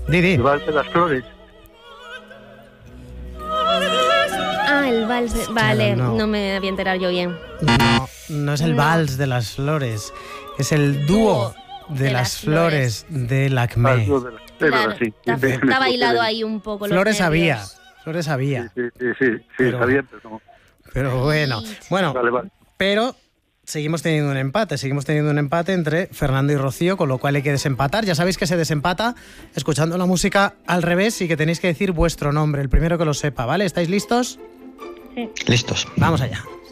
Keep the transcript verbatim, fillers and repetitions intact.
Didi. El vals de las flores. Ah, el vals. de- Vale, no. no. me había enterado yo bien. No, no es el No. vals de las flores, es el dúo de, de las, las flores, de Lacmé. Ah, lo de las- es Claro, verdad, sí. está, Sí, me está bailado equivoqué. ahí un poco. los Flores había, nervios. flores había, Sí, sí, sí, sí, Pero- está bien, pero no. pero bueno, bueno, Vale, vale. pero seguimos teniendo un empate, seguimos teniendo un empate entre Fernando y Rocío, con lo cual hay que desempatar. Ya sabéis que se desempata escuchando la música al revés y que tenéis que decir vuestro nombre, el primero que lo sepa, ¿vale? ¿Estáis listos? Listos. Vamos allá.